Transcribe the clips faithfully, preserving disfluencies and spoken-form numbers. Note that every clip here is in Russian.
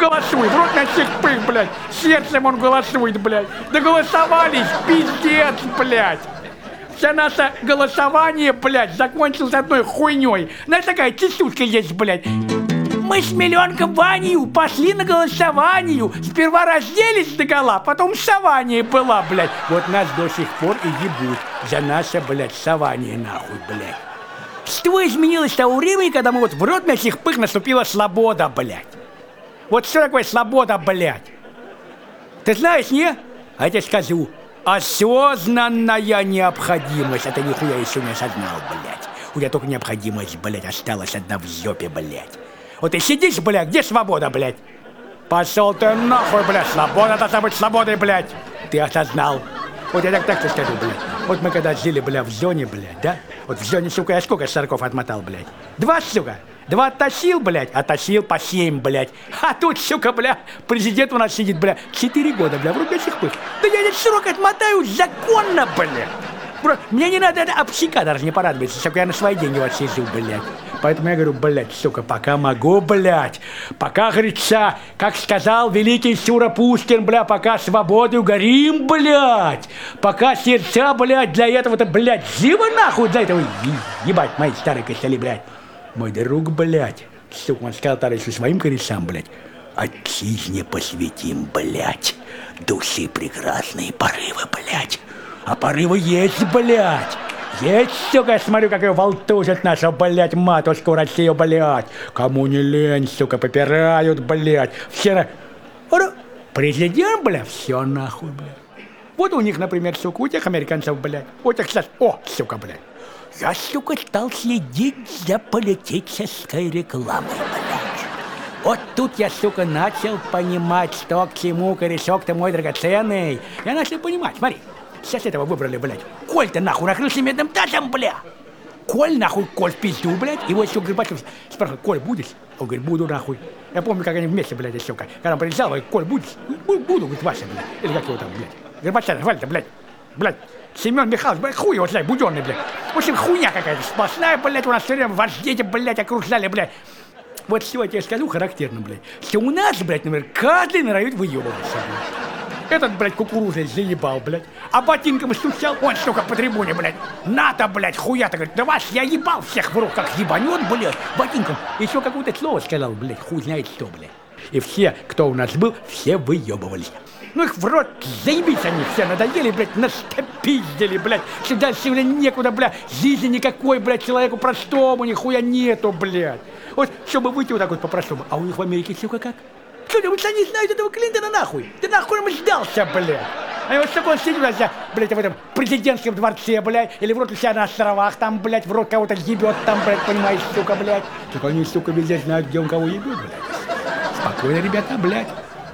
голосуй, в рот на всех пых, блядь. Сердцем он голосует, блядь. Доголосовались, пиздец, блядь. Вся наше голосование, блядь, закончилось одной хуйней. Знаешь, такая тесютка есть, блядь. Мы с миллионком Ванью пошли на голосование. Сперва разделись догола, потом сование была, блядь. Вот нас до сих пор и ебут за наше, блядь, сование, нахуй, блядь. Что изменилось с того времени, когда мы вот в рот на всех пых наступила свобода, блядь? Вот что такое свобода, блядь? Ты знаешь, не? А я тебе скажу. Осознанная необходимость. Это нихуя еще не осознал, блядь. У тебя только необходимость, блядь, осталась одна в жопе, блядь. Вот ты сидишь, блядь, где свобода, блядь? Пошел ты нахуй, блядь. Свобода должна быть свободой, блядь. Ты осознал. Вот я так так скажу, блядь. Вот мы когда жили, блядь, в зоне, блядь, да? Вот в зоне, сука, я сколько сороков отмотал, блядь? Два, сука. Два оттащил, блядь, оттащил по семь, блядь. А тут, сука, бля, президент у нас сидит, бля, четыре года, бля, в рубящих пых. Да я этот срок отмотаю законно, бля. Бро, мне не надо это общика даже не порадоваться, сука, я на свои деньги вот сижу, блядь. Поэтому я говорю, блядь, сука, пока могу, блядь. Пока, говорится, как сказал великий Сюра Пушкин, бля, пока свободою горим, блядь. Пока сердца, блядь, для этого-то, блядь, живо нахуй для этого. Ебать, мои старые костыли, блядь. Мой друг, блядь, сука, он сказал товарищу своим корешам, блядь, отчизне посвятим, блядь, души прекрасные порывы, блядь. А порывы есть, блядь. Есть, сука, я смотрю, как ее волтузят наша, блядь, матушку Россию, блядь. Кому не лень, сука, попирают, блядь. Все, президент, блядь, все нахуй, блядь. Вот у них, например, сука, у тех американцев, блядь. У тех сейчас, о, сука, блядь. Я, сука, стал следить за политической рекламой, блядь. Вот тут я, сука, начал понимать, что к чему, корешок-то мой драгоценный. Я начал понимать, смотри. Сейчас этого выбрали, блядь. Коль-то нахуй накрылся медным тазом, бля. Коль нахуй, Коль в пизду, блядь. Его еще Горбачев спрашивает, Коль, будешь? Он говорит, буду нахуй. Я помню, как они вместе, блядь, еще как. Когда он приезжал, говорит, Коль, будешь? Буду, говорит, Вася, блядь. Или как его там, блядь. Горбачев, звали-то, блядь. Блядь. Семен Михайлович, блядь, хуй его, блядь, буденный, блядь. В общем, хуйня какая-то сплошная, блядь, у нас все время вождети, блядь, окружали, блядь. Вот все, я тебе скажу характерно, блядь. Что у нас, блядь, например, каждый норовит выебываться, блядь. Этот, блядь, кукурузой заебал, блядь. А ботинком стучал, он, сука, по трибуне, блядь. На-то, блядь, хуя-то, говорит, да вас я ебал всех в рук, как ебанет, блядь, ботинком. Еще какое-то слово сказал, блядь, хуй знает что, блядь. И все, кто у нас был, все выебывались. Ну их в рот заебись они все надоели, блядь, настопиздили, блядь. Сюда сюда некуда, блядь, жизни никакой, блядь, человеку простому нихуя нету, блядь. Вот, чтобы выйти вот так вот по-простому. А у них в Америке все как? Что, вы что, не знаете этого Клинтона нахуй? Ты нахуй ему сдался, блядь. А вот что он сидит, блядь, в этом президентском дворце, блядь, или в рот у себя на островах, там, блядь, в рот кого-то ебет, там, блядь, понимаешь, сука, блядь. Так они, сука, везде знают, где он кого ебет, блядь. Спокойно, ребята, блядь.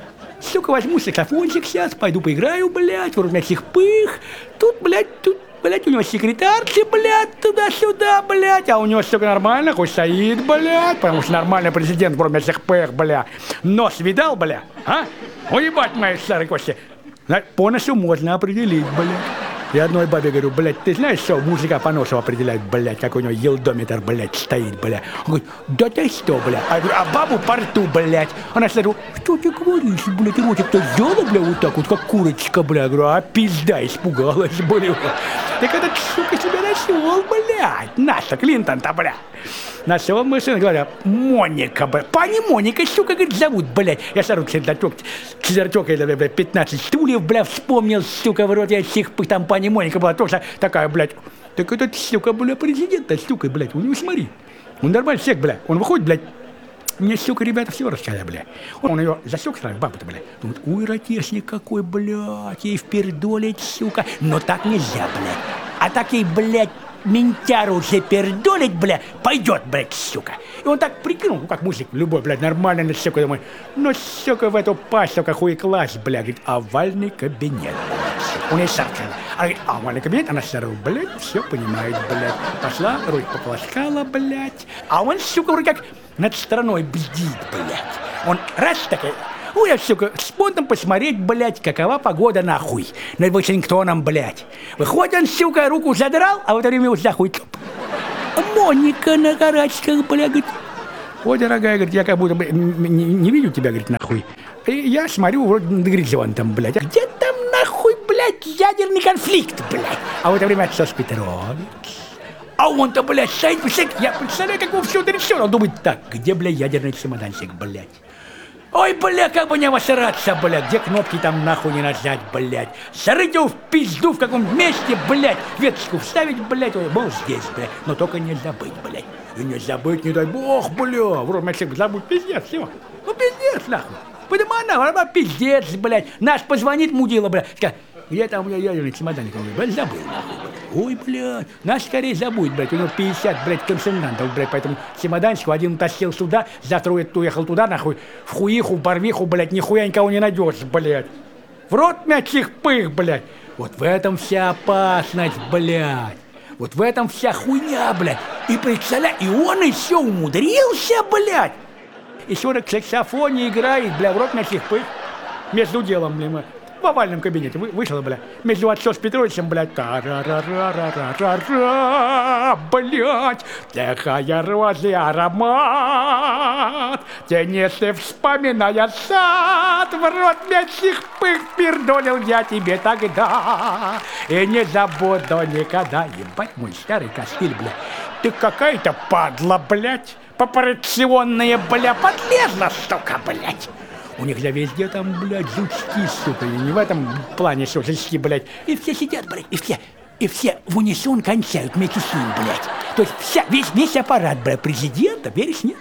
Сука, возьму саксофончик сейчас, пойду поиграю, блядь, в всех пых. Тут, блядь, тут, блядь, у него секретарцы, блядь, туда-сюда, блядь. А у него, сука, нормально, хоть стоит, блядь, потому что нормальный президент в всех пых, блядь. Нос видал, блядь, а? Уебать мои старые кости. По носу можно определить, блядь. Я одной бабе говорю, блядь, ты знаешь, что мужика по носу определяет, блядь, как у него елдометр, блядь, стоит, блядь. Он говорит, да ты что, блядь? А я говорю, а бабу по рту, блядь. Она смотрит, что ты говоришь, блядь, ротик-то сделала, блядь, вот так вот, как курочка, блядь. Я говорю, а пизда, испугалась, блядь. Так этот, сука, себя нашел, блядь. Наша Клинтон-то, блядь. Нашел мы, сын, говорят, Моника, блядь. Пани Моника, сука, говорит, зовут, блядь. Я сразу ксердачок, ксердачок, блядь, пятнадцать стульев, блядь, вспомнил, сука, в рот я всех, там пани Моника была тоже такая, блядь. Так этот, сука, блядь, президент-то, сука, блядь, у него, смотри. Он нормальный всех, блядь. Он выходит, блядь. Мне, сука, ребята все рассказали, блядь. Он ее засек сразу, бабу-то, блядь. Думает, ой, ротешник какой, блядь, ей впердолить, сука. Но так нельзя, блядь. А так ей, блядь, ментяру запердолить, бля, пойдет, блядь, сука. И он так прикинул, ну, как мужик, любой, блядь, нормально, на сука, думаю, ну, сука, в эту пасть, сука, хуеклась, бля, говорит, овальный кабинет, блядь, сука. Он ей сам сказал. Она говорит, овальный кабинет, она сразу, блядь, все понимает, блядь. Пошла, руки пополоскала, блядь. А он, сука, вроде как над страной бздит, блядь. Он раз такой... Ой, я, сука, спонтом посмотреть, блядь, какова погода, нахуй, над Вашингтоном, блядь. Выходит он, сука, руку задрал, а в это время вот нахуй. Моника на карачках, блядь, говорит, Ой, дорогая, говорит, я как будто бы не, не видел тебя, говорит, нахуй. И я смотрю, вроде на горизонтом, блядь. А где там, нахуй, блядь, ядерный конфликт, блядь? А в это время отец Петрович. А он-то, блядь, стоит, блядь, я представляю, как он все это решил. Он думает, так, где, блядь, ядерный чемоданчик, блядь? Ой, бля, как бы не обосраться, блядь, где кнопки там нахуй не нажать, блядь. Зарыть его в пизду в каком месте, блядь, веточку вставить, блядь, он был здесь, блядь. Но только не забыть, блядь. И не забыть, не дай бог, бля. Вроде мальчик забудь, пиздец, все. Ну, пиздец, нахуй. Потому она, она, пиздец, блядь. Наш позвонит, мудила, блядь. Скажет, где там у меня ядерный чемоданчик? Он говорит, блядь, забыл, нахуй. Ой, блядь, нас скорее забудет, блядь, у него пятьдесят, блядь, консультантов, блядь, поэтому чемоданчик один утащил сюда, завтра уехал туда, нахуй, в хуиху, в барвиху, блядь, нихуя никого не найдешь, блядь. В рот мячих пых, блядь. Вот в этом вся опасность, блядь. Вот в этом вся хуйня, блядь. И представляй, и он еще умудрился, блядь. Еще на саксофоне играет, блядь, в рот мячих пых. Между делом, блядь. В овальном кабинете вы, вышел, бля, между отцом с Петровичем, блядь, та-ра-ра-ра-ра-ра-ра, блядь, тихая розы аромат, тенисты вспоминая сад, в рот мячих пых пердолил я тебе тогда, и не забуду никогда. Ебать, мой старый костыль, бля, ты какая-то падла, блядь, попарационная, бля, подлезла, сука, блядь. У них же везде там, блядь, жучки, сука, и не в этом плане, что жучки, блядь. И все сидят, блядь, и все, и все в унисон кончают вместе с ним, блядь. То есть вся, весь, весь аппарат, блядь, президента, веришь, нет?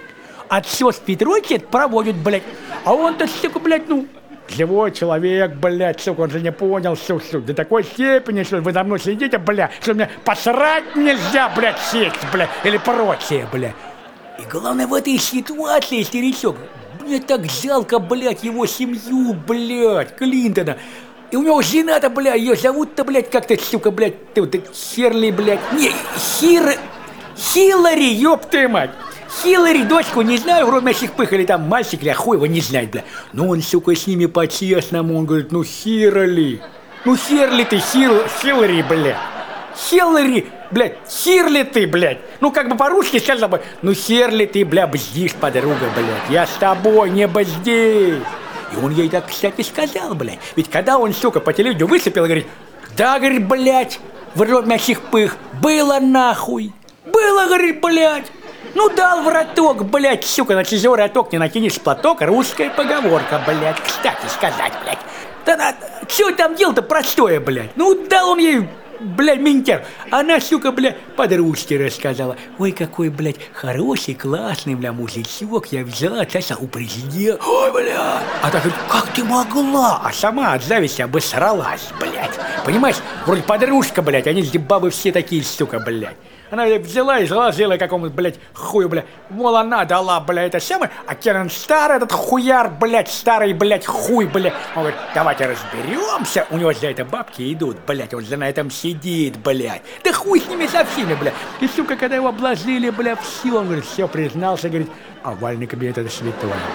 Отсос Петрович проводит, блядь, а он-то, сука, блядь, ну, живой человек, блядь, сука, он же не понял, сука, сука, до такой степени, что вы за мной следите, блядь, что мне посрать нельзя, блядь, сесть, блядь, или прочее, блядь. И главное в этой ситуации, старичок, мне так жалко, блядь, его семью, блядь, Клинтона. И у него жена-то, блядь, ее зовут-то, блядь, как-то, сука, блядь, ты вот Херли, блядь. Не, Хир... Хиллари, ёб ты мать. Хиллари, дочку, не знаю, вроде мячих пых, или там мальчик, или хуй его не знает, блядь. Но он, сука, с ними по-честному, он говорит, ну, Хирли. Ну, Херли ты, Хил... Хиллари, блядь. Хиллари, блядь, Хирли ты, блядь. Ну, как бы по-русски сказал бы, ну, Херли ты, бля, бздишь, подруга, блядь. Я с тобой не бздишь. И он ей так, кстати, сказал, блядь. Ведь когда он, сука, по телевидению выступил, говорит, да, говорит, блядь, в рот мячих пых, было нахуй. Было, говорит, блядь. Ну, дал в роток, блядь, сука, на чужой роток не накинешь платок, русская поговорка, блядь, кстати сказать, блядь. Да-да, что там дело-то простое, блядь. Ну, дал он ей... Блядь, ментяр. Она, сука, блядь, подружке рассказала. Ой, какой, блядь, хороший, классный, бля, мужичок. Я взяла, отца у президента. Ой, блядь. А так говорит, как ты могла? А сама от зависти обосралась, блядь. Понимаешь, вроде подружка, блядь, они же бабы все такие, сука, блядь. Она взяла и заложила какому-то, блядь, хую, блядь. Мол, она дала, блядь, это самое. А Керн старый, этот хуяр, блядь, старый, блядь, хуй, блядь. Он говорит, давайте разберемся. У него за это бабки идут, блядь. Он же на этом сидит, блядь. Да хуй с ними со всеми, блядь. И, сука, когда его обложили, блядь, все, он говорит, все, признался, говорит, овальный кабинет это святой, блядь.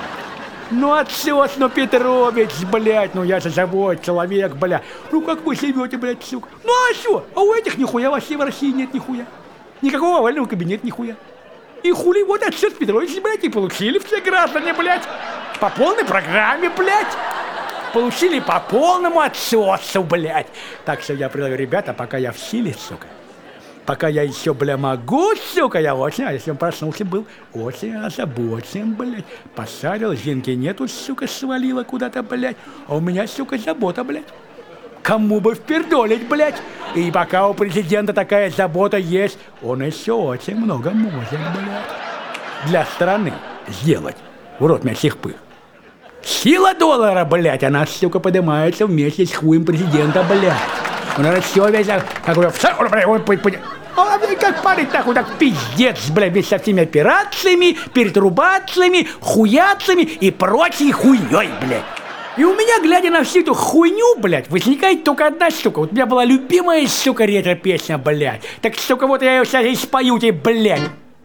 Ну, отсос, ну, Петрович, блядь, ну, я же живой человек, блядь. Ну, как вы живете, блядь, сука? Ну, а что? А у этих нихуя вообще в России нет нихуя. Никакого овального кабинета нихуя. И хули вот отсос Петрович, блядь, и получили все граждане, блядь. По полной программе, блядь. Получили по полному отсосу, блядь. Так что я предлагаю, ребята, пока я в силе, сука. Пока я еще, бля, могу, сука, я очень, а если он проснулся, был очень озабочен, блядь. Посадил, Зинки нету, сука, свалила куда-то, блядь. А у меня, сука, забота, блядь. Кому бы впердолить, блядь. И пока у президента такая забота есть, он еще очень много может, блядь, для страны сделать. В рот мячих пых. Сила доллара, блядь, она, сука, поднимается вместе с хуем президента, блядь. Он все весь, как бы, а, как парень так, так пиздец, блядь, весь со всеми операциями, перетрубациями, хуяцами и прочей хуйней, блядь. И у меня, глядя на всю эту хуйню, блядь, возникает только одна штука. Вот у меня была любимая, сука, ретро-песня, блядь. Так, сука, вот я ее сейчас и спою тебе, блядь.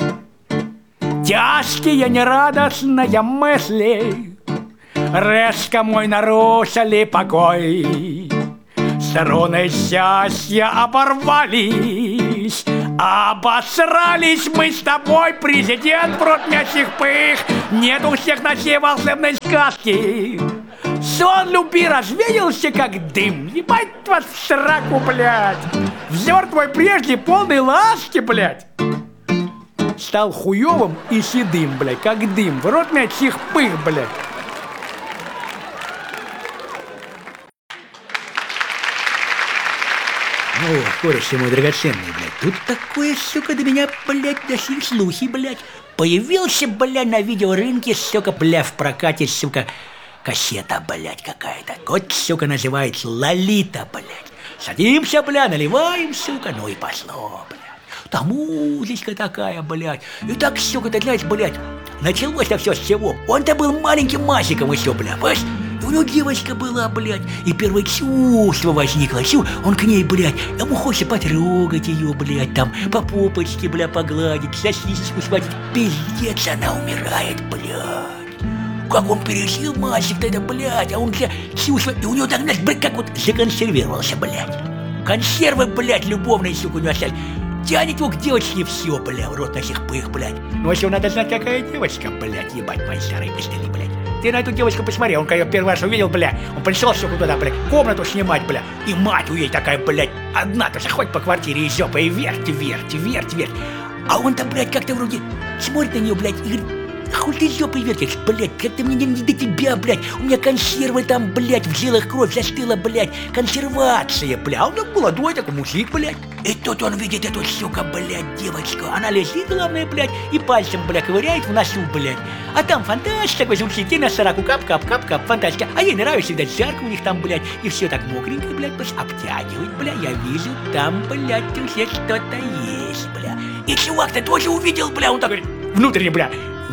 Тяжкие, нерадостные мысли резко мой нарушили покой. Струны счастья оборвались, Обосрались мы с тобой, президент, в рот мясих пых. Нет у всех ночей волшебной сказки. Сон люби развеялся, как дым. Ебать вас в сраку, блядь. Взор твой прежде полный ласки, блядь, стал хуёвым и седым, блядь, как дым. В рот мясих пых, блядь. Ну, кореш мой драгоценный, блядь, тут такое, сука, до меня, блядь, дошли слухи, блядь. Появился, блядь, на видеорынке, сука, бля, в прокате, сука, кассета, блядь, какая-то. Вот, сука, называется «Лолита», блядь. Садимся, бля, наливаем, сука, ну и пошло, блядь. Там музычка такая, блядь. И так, сука, ты знаешь, блядь, началось-то все с чего. Он-то был маленьким мальчиком еще, бля, понимаешь? И у него девочка была, блядь, и первое чувство возникло. Чу, он к ней, блядь, ему хочется потрогать ее, блядь, там, по попочке, бля, погладить, сосисочку схватить. Пиздец, она умирает, блядь. Как он пережил мальчик-то это, блядь, а он, бля, чувство, и у него так, знаешь, блядь, как вот законсервировался, блядь. Консервы, блядь, любовные, сука, у него остались. Тянет его к девочке и все, бля, в рот на сих пых, блядь. Ну, еще надо знать, какая девочка, блядь, ебать мои старые пистолеты, блядь. Ты на эту девочку посмотри, он когда ее первый раз увидел, бля, он пришел все туда, бля, комнату снимать, бля, и мать у ей такая, блядь, одна, то заходит по квартире и жопа, и верть, верть, верть, верть. А он-то, блядь, как-то вроде смотрит на нее, блядь, и говорит: хуй ты жопой вертишь, блядь, как-то мне не до тебя, блядь, у меня консервы там, блядь, в жилах кровь застыла, блядь, консервация, бля, а он так молодой такой мужик, блядь. И тут он видит эту, сука, блядь, девочку, она лежит, главное, блядь, и пальцем, блядь, ковыряет в носу, блядь. А там фантастика такой звучит, и на сороку кап-кап-кап-кап, фантастика. А ей нравится, видать, жарко у них там, блядь, и все так мокренько, блядь, обтягивает, бля, я вижу, там, блядь, уже что-то есть, бля. И чувак-то тоже увидел, бля, он так говорит, внутренне, бля,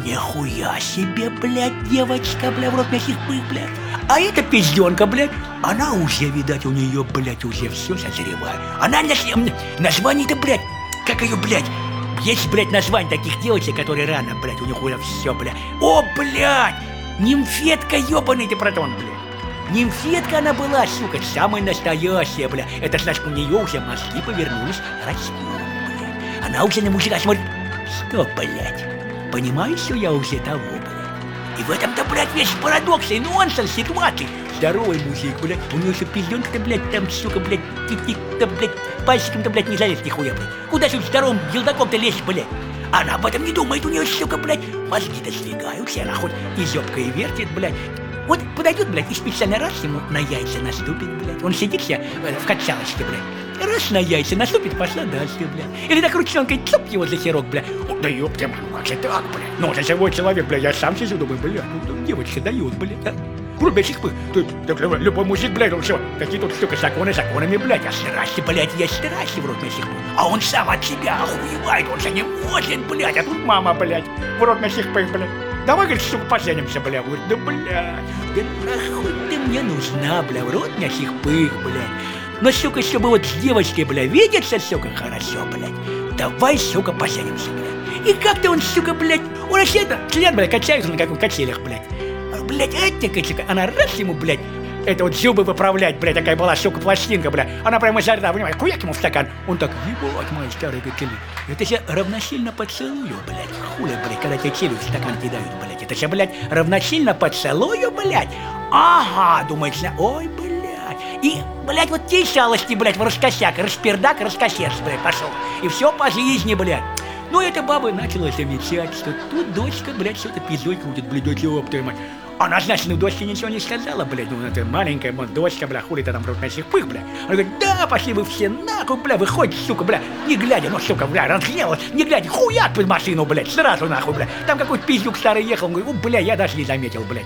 нихуя себе, блядь, девочка, бля, в рот мясих пых, блядь. А эта пизденка, блядь, она уже, видать, у нее, блядь, уже все созревает. Она название-то, блядь, как ее, блядь, есть, блядь, название таких девочек, которые рано, блядь, у них уже все, блядь. О, блядь, нимфетка, ебаный ты протон, блядь. Нимфетка она была, сука, самая настоящая, блядь. Это значит, у нее уже мозги повернулись растем, блядь. Она уже на мужика смотрит, что, блядь, понимаешь, что я уже того, блядь. И в этом-то, блядь, весь парадокс и нонсенс ситуации. Здоровый мужик, блядь, у него еще пизденка-то, блядь, там, сука, блядь, тик-тик-то, блядь, пальчиком-то, блядь, не залез нихуя, блядь. Куда же здоровым елдаком-то лезть, блядь? Она об этом не думает, у нее, сука, блядь, мозги-то сдвигаются, она хоть и зёбкой вертит, блядь. Вот подойдет, блядь, и специально раз ему на яйца наступит, блядь. Он сидит себе э, в качалочке, блядь. Раз на яйца наступит, пошла дальше, блядь. Или так ручонкой цоп его за херок, блядь. О, да ёпта, ну как же так, блядь? Ну, за живой человек, блядь, я сам сижу, думаю, блядь, ну девочка дает, блядь, а? Грубо сихпы, тут любой мужик, блядь, он все, какие тут штука законы законами, блядь, а страсти, блядь, есть страсти в рот на сихпы. А он сам от себя охуевает, он же не может, блядь, а тут мама, блядь, в рот на сихпы, блядь. Давай, говорит, сука, поженимся, бля. Говорит, да, блядь, да нахуй ты мне нужна, бля, в рот мясих пых, блядь. Но, сука, чтобы вот с девочкой, бля, видеться, сука, хорошо, блядь. Давай, сука, поженимся, блядь. И как-то он, сука, блядь, он вообще это, член, блядь, качается на каких качелях, блядь. А, блядь, эта, сука, она раз ему, блядь, это вот зубы выправлять, блядь, такая была, сука, пластинка, блядь. Она прямо изо рта, понимаешь, хуяк ему в стакан. Он так, ебать, мои старые качели. Это же равносильно поцелую, блядь. Хуля, блядь, когда тебе челюсть в стакан кидают, блядь. Это же, блядь, равносильно поцелую, блядь. Ага, думается, ой, блядь. И, блядь, вот те шалости, блядь, в раскосяк, распердак, раскосец, блядь, пошел. И все по жизни, блядь. Ну, эта баба начала замечать, что тут дочка, блядь, что-то пиздой крутит, блядь, дочь, ёб твою мать. Она, значит, ну, дочке ничего не сказала, блядь, ну, это маленькая, вот, дочка, бля, хули ты там вроде мясих пых, бля. Она говорит, да, пошли вы все нахуй, бля, выходите, сука, бля, не глядя, ну, сука, бля, разгневалась, не глядя, хуяк под машину, блядь, сразу нахуй, бля. Там какой-то пиздюк старый ехал, он говорит, о, бля, я даже не заметил, блядь.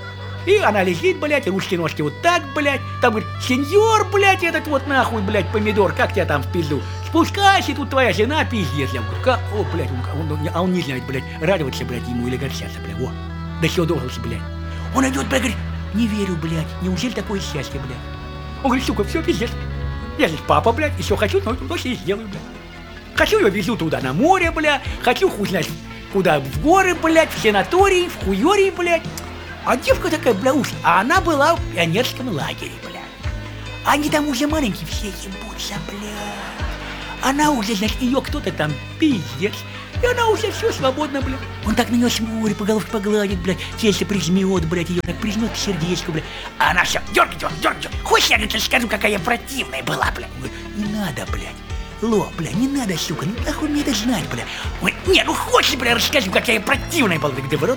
И она лежит, блядь, ручки-ножки вот так, блядь, там, говорит, сеньор, блядь, этот вот нахуй, блядь, помидор, как тебя там в пизду? Спускайся, тут твоя жена, пиздец, я говорю, как, о, блядь, он, он, а он не знает, блядь, радоваться, блядь, ему или горчаться, блядь, во, до чего должен, блядь. Он идет, блядь, говорит, не верю, блядь, неужели такое счастье, блядь? Он говорит, сука, все, пиздец. Я здесь папа, блядь, и все хочу, но это и сделаю, блядь. Хочу, его везу туда на море, блядь, хочу, хуй знает, куда, в горы, блядь, в санатории, в хуёрии, блядь. А девка такая, бля, уж, а она была в пионерском лагере, блядь. Они там уже маленькие все ебутся, блядь. Она уже, значит, ее кто-то там пиздец. И она уже все свободна, блядь. Он так на нее смотрит, по головке погладит, блядь, тельце прижмет, блядь, ее так прижмет к сердечку, блядь. А она все, дергай, дергай, дергай. Хочешь, я тебе скажу, какая я противная была, блядь? Он говорит, не надо, блядь. Ло, бля, не надо, сука, ну нахуй мне это знать, бля. Ой, не, ну хочешь, бля, расскажу, какая я противная была. Да в рот,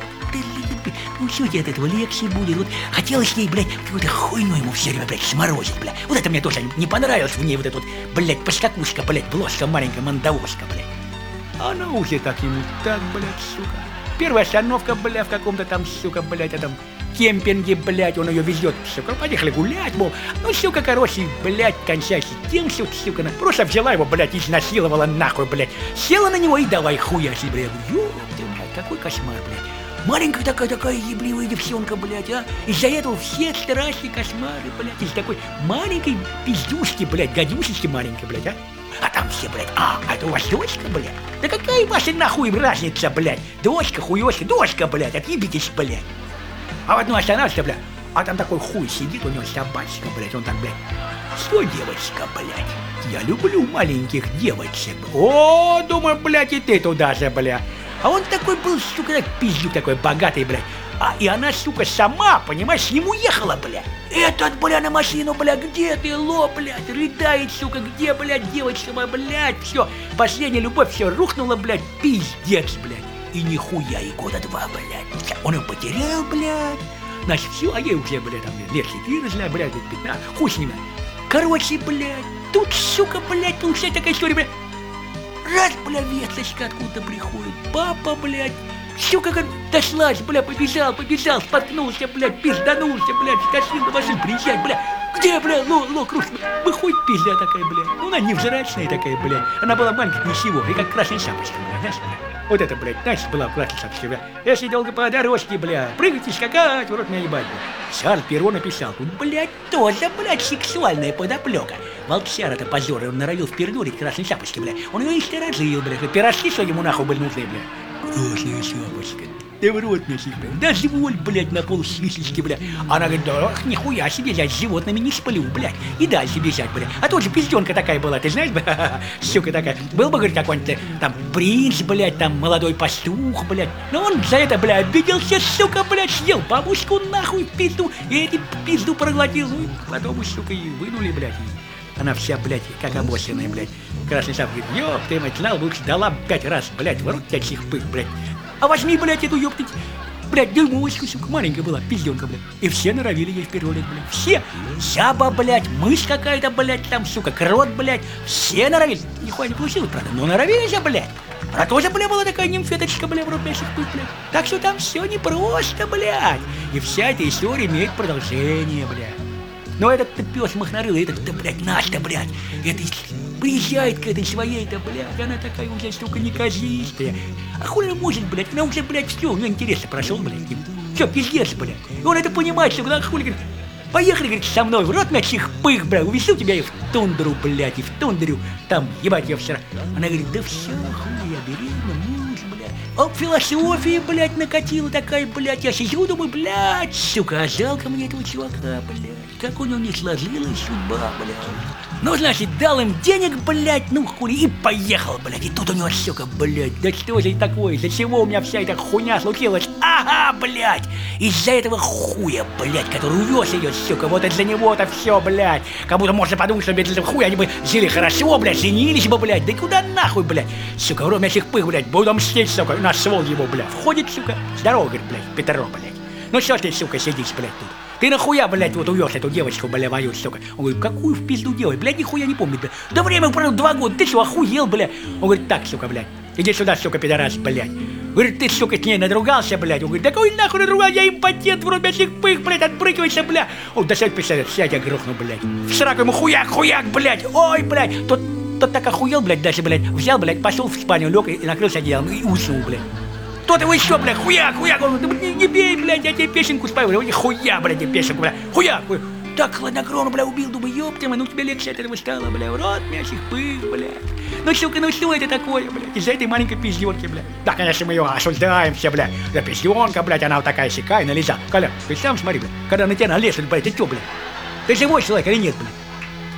ну что тебе от этого легче будет? Вот хотелось ей, блядь, какую-то хуйню ему все время, блядь, сморозить, бля. Вот это мне тоже не понравилось в ней, вот эта вот, блядь, поскакушка, блядь, бложка маленькая, мандавошка, блядь. Она уже так ему, так, блядь, сука. Первая остановка, бля, в каком-то там, сука, блядь, этом кемпинге, блядь, он ее везет, сука, поехали гулять, мол. Ну, сука, короче, блядь, кончайся тем, сука, сука, она просто взяла его, блядь, изнасиловала нахуй, блядь. Села на него и давай хуяси, блядь. Ёб ты, блядь, какой кошмар, блядь. Маленькая такая-такая ебливая девчонка, блядь, а. Из-за этого все страшные кошмары, блядь, из такой маленькой пиздюшки, блядь, гадюшечки маленькой, блядь, а. А там все, блядь, а, а это у вас дочка, блядь? Да какая ваша нахуй разница, блядь? Дочка, хуёшка, дочка, блядь, отъебитесь, блядь. А в одну останавливайся, блядь, а там такой хуй сидит, у него собачка, блядь, он там, блядь, что, девочка, блядь, я люблю маленьких девочек. О, думаю, блядь, и ты туда же, блядь. А он такой был, сука, пиздюк такой богатый, блядь. А, и она, сука, сама, понимаешь, с ним уехала, блядь. Этот, бля, на машину, бля, где ты, ло, блядь, рыдает, сука, где, блядь, девочка моя, блядь, все, последняя любовь, все рухнула, блядь, пиздец, блядь. И нихуя, и года два, блядь. Он его потерял, блядь. Значит, все, а ей уже, блядь, там, лет четырнадцать, блядь, пятнадцать, хуй с ними. Короче, блядь, тут, сука, блядь, получается такая история, блядь. Раз, бля, весточка откуда приходит, папа, блядь. Сука, как дошлась, бля, побежал, побежал, споткнулся, блядь, пизданулся, блядь, скосил на машину, приезжай, бля. Где, бля, ло, ло, круш, выходит пизда такая, бля. Ну, она невзрачная такая, бля. Она была маленькая, ничего, и как красная шапочка, бля, знаешь, бля. Вот это, блядь, значит, была в красной шапочке, бля. Если долго по дорожке, бля, прыгать и скакать, в рот меня ебать, бля. Шарль Перро написал, тут, блядь, тоже, блядь, сексуальная подоплека. Волксяр-то позор, он норовил впердурить красной шапочки, бля. Он ее и сторожил, бля, пирожки, что ему нахуй были нужны, бля. Красная шапочка, да в рот мне себе, да живоль, блядь, на пол свисочки, бля. Она говорит, да нихуя себе, я с животными не сплю, блядь. И дальше бежать, бля. А тут же пизденка такая была, ты знаешь, бля, сука такая. Был бы, говорит, какой-нибудь там принц, блядь, там молодой пастух, блядь. Но он за это, бля, обиделся, сука, блядь, съел бабушку нахуй в пизду. И эти пизду проглотил, ну и потом, сука, и вынули, блядь. Она вся, блядь, как обоссанная, блядь. Красный шап говорит, ёб ты, мать, знал, лучше дала пять раз, блядь, в рот тебя чихпых, блядь. А возьми, блядь, эту ёптыть, блядь, дюймовочку, сука, маленькая была, пизденка, блядь. И все норовили ей в первый лет, блядь, все. Жаба, блядь, мышь какая-то, блядь, там, сука, крот, блядь, все норовили. Нихуя не получилось, правда, но норовили же, блядь. А тоже, бля, была такая нимфеточка, бля, в рот меня чихпых, блядь. Так что там все непросто, блядь. И вся эта история имеет продолжение, блядь. Но этот пес махнарылый, этот-то, блядь, наш-то, блядь, это приезжает к этой своей-то, блядь, она такая уже, сука, неказистая. А хуй она может, блядь, она уже, блядь, все, у нее интересно прошел, блядь, все, пиздец, блядь. И он это понимает, что, блядь, хуй, говорит, поехали, говорит, со мной в рот на чихпых, блядь, увезу тебя и в тундру, блядь, и в тундру, там, ебать, я вчера. Она говорит, да все, хуй, я беременна, муж, блядь. О, философия, блядь, накатила такая, блядь, я сижу, думаю, блядь, сука, а жалко мне этого чувака, блядь. Как у него не сложилась судьба, блядь. Ну, значит, дал им денег, блядь, ну хули, и поехал, блядь. И тут у него, сука, блядь, да что же такое, из-за чего у меня вся эта хуйня случилась? Ага, блядь, из-за этого хуя, блядь, который увез ее, сука, вот из-за него-то все, блядь. Как будто можно подумать, что без этого хуя они бы жили хорошо, блядь, женились бы, блядь. Да и куда нахуй, блядь, сука, вроде этих пых, блядь, буду мстить, сука, нашел его, блядь. Входит, сука, здорово, говорит, блядь, Петро, блядь. Ну что ты, сука, сидишь, блядь, тут? Ты нахуя, блядь, вот увез эту девочку, бля, мою, сука? Он говорит, какую в пизду делать? Блядь, нихуя не помнит, блядь. Да время прошло два года, ты что, охуел, блядь? Он говорит, так, сука, блядь, иди сюда, сука, пидорас, блядь. Говорит, ты, сука, с ней надругался, блядь. Он говорит, да какой нахуй надругал, я импотент, в рот этих пых, блядь, отбрыкивайся, блядь. Он да сядь, писает, сядь, я грохну, блядь. В сраку ему хуяк, хуяк, блядь, ой, блядь. Тот, тот так охуел, блядь, даже, блядь, взял, блядь, пошел в спальню, лег и накрылся одеялом и уснул, блядь. Тот его еще, блядь, хуяк, хуяк, он говорит, не, не бей, блядь, я тебе песенку спою, блядь, хуя, блядь, тебе песенку, блядь, хуяк, хуяк. Так хладнокровно, бля, убил, думаю, ёптема, ну тебе легче от этого стало, бля, в рот мясих пых, блядь. Ну, сука, ну что это такое, блядь, из-за этой маленькой пиздёнки, блядь. Да, конечно, мы ее осуждаем все, блядь. Да пиздёнка, блядь, она вот такая сякая, нализа. Коля, ты сам смотри, блядь, когда на тебя налезут, блядь, ты что, блядь? Ты живой человек или нет, блядь?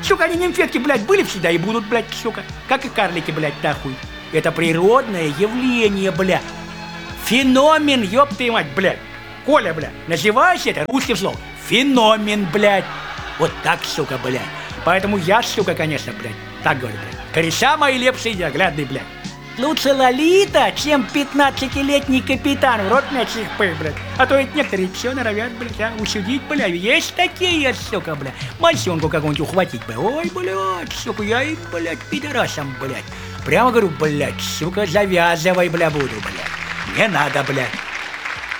Сука, они нимфетки, блядь, были всегда и будут, блядь, сука. Как и карлики, блядь, нахуй. Это природное явление, бля. Феномен, ёб ты мать, блядь. Коля, блядь, называйся это русским словом. Феномен, блядь. Вот так, сука, блядь. Поэтому я, сука, конечно, блядь, так говорю, блядь. Кореша мои лепшие неоглядный, блядь. Лучше Лолита, чем пятнадцатилетний капитан. В рот мне чихпы, блядь. А то ведь некоторые все норовят, блядь, а, усудить, блядь. Есть такие, сука, блядь. Мальчонку какую-нибудь ухватить, блядь. Ой, блядь, сука, я им, блядь, пидорасом, блядь. Прямо говорю, блядь, сука, завязывай, бля, буду, блядь. Не надо, блядь.